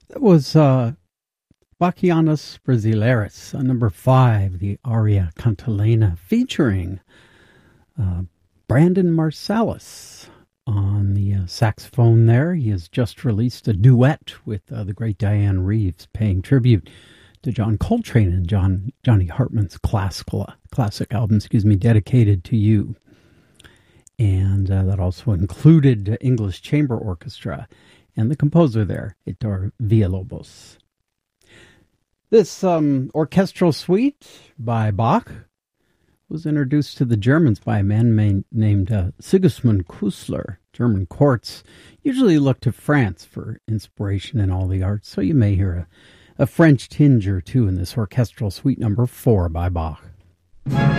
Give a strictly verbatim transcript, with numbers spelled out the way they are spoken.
That was uh, Bachianas Brasileiros, uh, number five, the aria Cantilena, featuring uh, Brandon Marsalis on the uh, saxophone there. He has just released a duet with uh, the great Diane Reeves, paying tribute to John Coltrane and John Johnny Hartman's classical classic album, excuse me, Dedicated to You. And uh, that also included uh, English Chamber Orchestra and the composer there, Heitor Villalobos. This um, orchestral suite by Bach was introduced to the Germans by a man main, named uh, Sigismund Künstler. German courts usually look to France for inspiration in all the arts, so you may hear a, a French tinge or two in this orchestral suite number four by Bach.